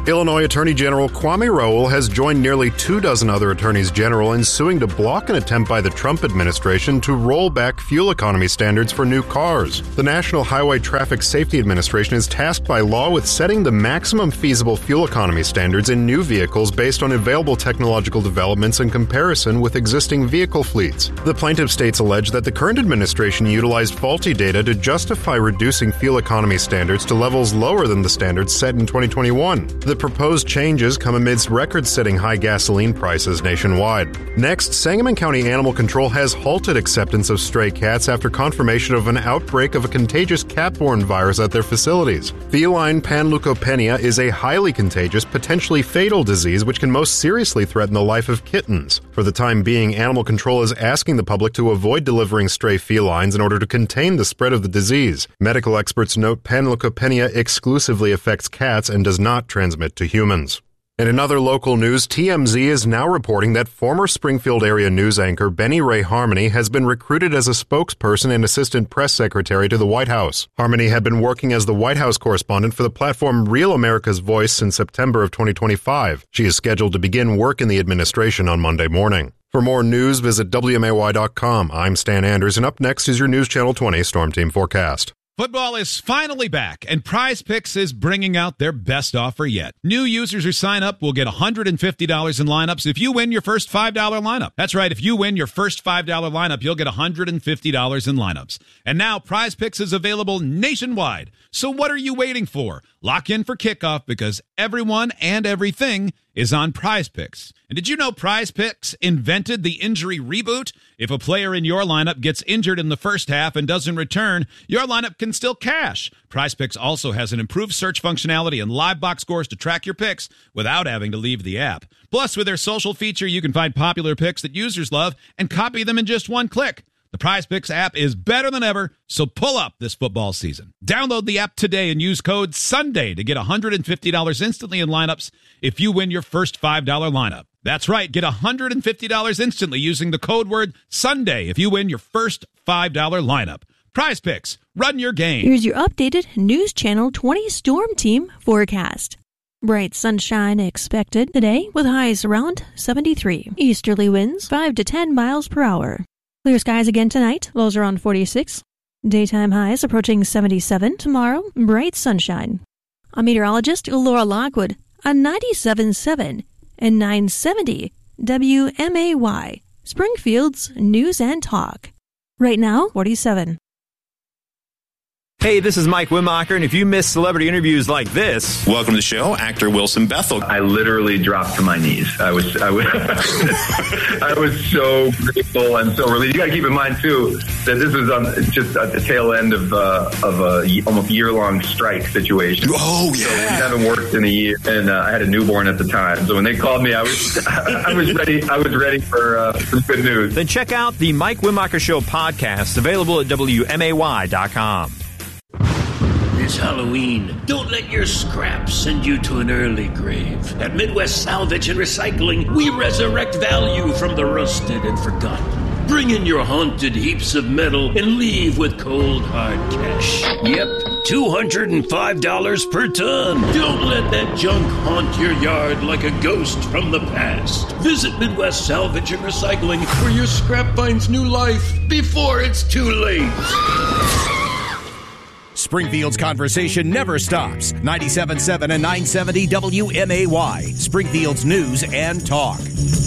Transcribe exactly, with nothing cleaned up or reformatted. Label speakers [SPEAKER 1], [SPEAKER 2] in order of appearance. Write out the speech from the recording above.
[SPEAKER 1] Illinois Attorney General Kwame Raoul has joined nearly two dozen other attorneys general in suing to block an attempt by the Trump administration to roll back fuel economy standards for new cars. The National Highway Traffic Safety Administration is tasked by law with setting the maximum feasible fuel economy standards in new vehicles based on available technological developments in comparison with existing vehicle fleets. The plaintiff states allege that the current administration utilized faulty data to justify reducing fuel economy standards to levels lower than the standards set in twenty twenty-one. The proposed changes come amidst record-setting high gasoline prices nationwide. Next, Sangamon County Animal Control has halted acceptance of stray cats after confirmation of an outbreak of a contagious cat-borne virus at their facilities. Feline panleukopenia is a highly contagious, potentially fatal disease which can most seriously threaten the life of kittens. For the time being, Animal Control is asking the public to avoid delivering stray felines in order to contain the spread of the disease. Medical experts note panleukopenia exclusively affects cats and does not transmit to humans. And in other local news, T M Z is now reporting that former Springfield area news anchor Benny Ray Harmony has been recruited as a spokesperson and assistant press secretary to the White House. Harmony had been working as the White House correspondent for the platform Real America's Voice since September of twenty twenty-five. She is scheduled to begin work in the administration on Monday morning. For more news, visit W M A Y dot com. I'm Stan Anders, and up next is your News Channel twenty Storm Team forecast.
[SPEAKER 2] Football is finally back, and Prize Picks is bringing out their best offer yet. New users who sign up will get one hundred fifty dollars in lineups if you win your first five dollars lineup. That's right, if you win your first five dollars lineup, you'll get one hundred fifty dollars in lineups. And now Prize Picks is available nationwide. So what are you waiting for? Lock in for kickoff because everyone and everything is on Prize Picks. And did you know Prize Picks invented the injury reboot? If a player in your lineup gets injured in the first half and doesn't return, your lineup can still cash. Prize Picks also has an improved search functionality and live box scores to track your picks without having to leave the app. Plus, with their social feature, you can find popular picks that users love and copy them in just one click. The Prize Picks app is better than ever, so pull up this football season. Download the app today and use code SUNDAY to get one hundred fifty dollars instantly in lineups if you win your first five dollars lineup. That's right, get one hundred fifty dollars instantly using the code word SUNDAY if you win your first five dollars lineup. Prize Picks, run your game.
[SPEAKER 3] Here's your updated News Channel twenty Storm Team forecast. Bright sunshine expected today with highs around seventy-three. Easterly winds five to ten miles per hour. Clear skies again tonight, lows around forty-six. Daytime highs approaching seventy-seven. Tomorrow, bright sunshine. I'm meteorologist Laura Lockwood on ninety-seven point seven and nine seventy W M A Y, Springfield's News and Talk. Right now, forty-seven.
[SPEAKER 4] Hey, this is Mike Wimacher, and if you miss celebrity interviews like this...
[SPEAKER 5] Welcome to the show, actor Wilson Bethel.
[SPEAKER 6] I literally dropped to my knees. I was I was, I was so grateful and so relieved. You got to keep in mind, too, that this was on just at the tail end of, uh, of a almost year-long strike situation.
[SPEAKER 5] Oh, yeah.
[SPEAKER 6] So we haven't worked in a year, and uh, I had a newborn at the time. So when they called me, I was I was ready I was ready for uh, some good news.
[SPEAKER 4] Then check out the Mike Wimacher Show podcast, available at W M A Y dot com.
[SPEAKER 7] It's Halloween. Don't let your scraps send you to an early grave. At Midwest Salvage and Recycling, we resurrect value from the rusted and forgotten. Bring in your haunted heaps of metal and leave with cold, hard cash. Yep, two hundred five dollars per ton. Don't let that junk haunt your yard like a ghost from the past. Visit Midwest Salvage and Recycling, where your scrap finds new life before it's too late.
[SPEAKER 8] Springfield's conversation never stops. ninety-seven point seven and nine seventy W M A Y, Springfield's News and Talk.